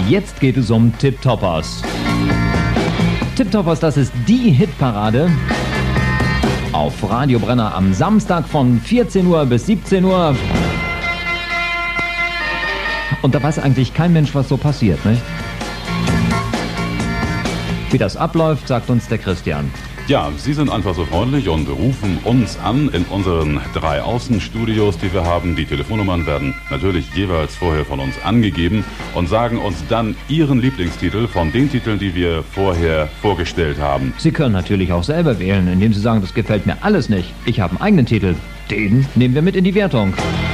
Jetzt geht es um Tip-Toppers. Tip-Toppers, das ist die Hitparade auf Radio Brenner am Samstag von 14 Uhr bis 17 Uhr. Und da weiß eigentlich kein Mensch, was so passiert, nicht? Wie das abläuft, sagt uns der Christian. Ja, Sie sind einfach so freundlich und rufen uns an in unseren 3 Außenstudios, die wir haben. Die Telefonnummern werden natürlich jeweils vorher von uns angegeben und sagen uns dann Ihren Lieblingstitel von den Titeln, die wir vorher vorgestellt haben. Sie können natürlich auch selber wählen, indem Sie sagen, das gefällt mir alles nicht. Ich habe einen eigenen Titel. Den nehmen wir mit in die Wertung.